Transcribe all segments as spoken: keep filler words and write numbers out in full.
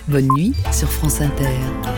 Bonne nuit sur France Inter.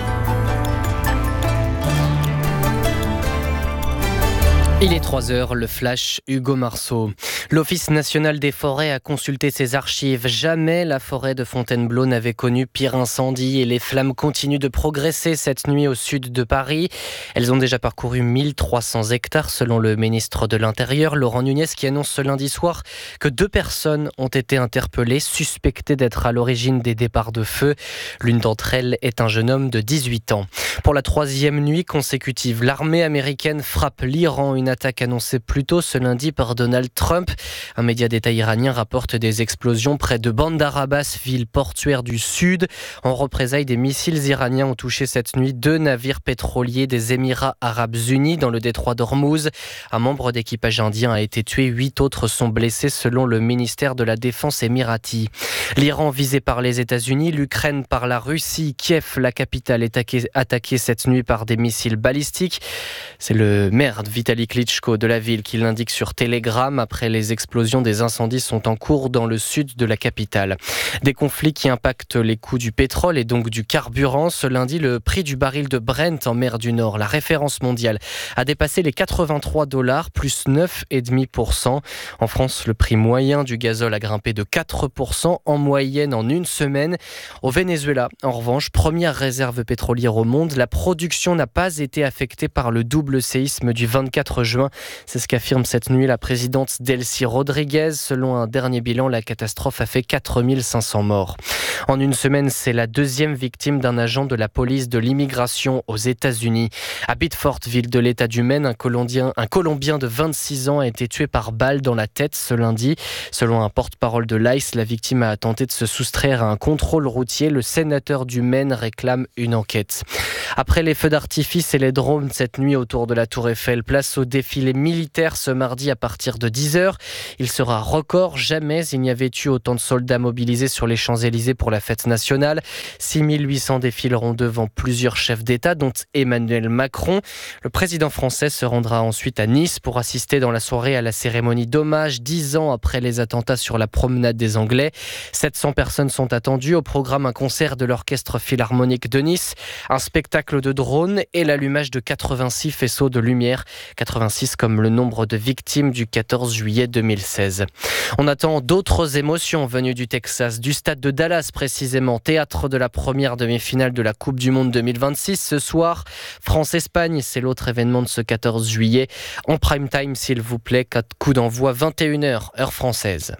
Il est trois heures, le flash Hugo Marceau. L'Office national des forêts a consulté ses archives. Jamais la forêt de Fontainebleau n'avait connu pire incendie et les flammes continuent de progresser cette nuit au sud de Paris. Elles ont déjà parcouru mille trois cents hectares selon le ministre de l'Intérieur, Laurent Nunez, qui annonce ce lundi soir que deux personnes ont été interpellées, suspectées d'être à l'origine des départs de feu. L'une d'entre elles est un jeune homme de dix-huit ans. Pour la troisième nuit consécutive, l'armée américaine frappe l'Iran, une attaque annoncée plus tôt ce lundi par Donald Trump. Un média d'État iranien rapporte des explosions près de Bandar Abbas, ville portuaire du sud. En représailles, des missiles iraniens ont touché cette nuit deux navires pétroliers des Émirats arabes unis dans le détroit d'Ormuz. Un membre d'équipage indien a été tué, huit autres sont blessés selon le ministère de la Défense émirati. L'Iran visé par les États-Unis, l'Ukraine par la Russie. Kiev, la capitale, est attaquée cette nuit par des missiles balistiques. C'est le maire Vitali Klitschko de la ville qui l'indique sur Telegram. Après les explosions, des incendies sont en cours dans le sud de la capitale. Des conflits qui impactent les coûts du pétrole et donc du carburant. Ce lundi, le prix du baril de Brent en mer du Nord, la référence mondiale, a dépassé les quatre-vingt-trois dollars, plus neuf virgule cinq pour cent. En France, le prix moyen du gazole a grimpé de quatre pour cent en moyenne en une semaine. Au Venezuela, en revanche, première réserve pétrolière au monde, la production n'a pas été affectée par le double séisme du vingt-quatre juin. C'est ce qu'affirme cette nuit la présidente Delcy Rodriguez. Selon un dernier bilan, la catastrophe a fait quatre mille cinq cents morts. En une semaine, c'est la deuxième victime d'un agent de la police de l'immigration aux États-Unis. À Biddeford, ville de l'État du Maine, un Colombien, un Colombien de vingt-six ans a été tué par balle dans la tête ce lundi. Selon un porte-parole de l'I C E, la victime a tenté de se soustraire à un contrôle routier. Le sénateur du Maine réclame une enquête. Après les feux d'artifice et les drones cette nuit autour de la Tour Eiffel, place au défilé militaire ce mardi à partir de dix heures. Il sera record. Jamais il n'y avait eu autant de soldats mobilisés sur les Champs-Élysées pour la fête nationale. six mille huit cents défileront devant plusieurs chefs d'État, dont Emmanuel Macron. Le président français se rendra ensuite à Nice pour assister dans la soirée à la cérémonie d'hommage dix ans après les attentats sur la promenade des Anglais. sept cents personnes sont attendues. Au programme, un concert de l'Orchestre Philharmonique de Nice, un spectacle de drones et l'allumage de quatre-vingt-six faisceaux de lumière. quatre-vingt-six comme le nombre de victimes du quatorze juillet deux mille seize. On attend d'autres émotions venues du Texas, du stade de Dallas précisément, théâtre de la première demi-finale de la Coupe du Monde deux mille vingt-six. Ce soir, France-Espagne, c'est l'autre événement de ce quatorze juillet. En prime time, s'il vous plaît, coup d'envoi vingt et une heures, heure française.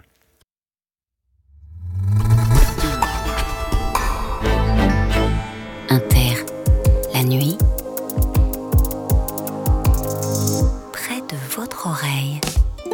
Inter, la nuit, près de votre oreille.